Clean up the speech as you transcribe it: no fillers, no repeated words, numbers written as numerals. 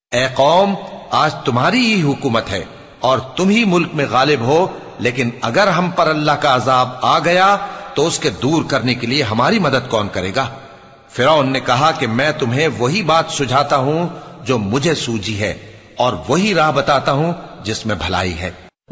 ए कौम, आज तुम्हारी ही हुकूमत है और तुम ही मुल्क में गालिब हो, लेकिन अगर हम पर अल्लाह का अजाब आ गया तो उसके दूर करने के लिए हमारी मदद कौन करेगा? फिरौन ने कहा कि मैं तुम्हें वही बात सुझाता हूं जो मुझे सूझी है और वही राह बताता हूं जिसमें भलाई है।